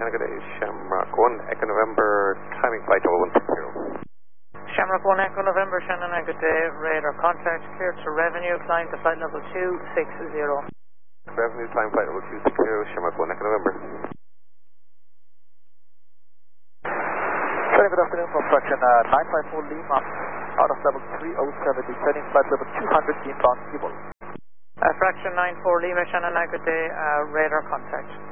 Shannon, good day. Shamrock 1, Echo November, timing flight level 160. Shamrock 1, Echo November, Shannon, good day. Radar contact cleared to revenue, flying to flight level 260. Revenue, time flight level 260, Shamrock 1, Echo November. Good afternoon from fraction 954 Lima, out of level 3070, descending flight level 200 inbound cable. Fraction 94 Lima, Shannon, good day. Radar contact.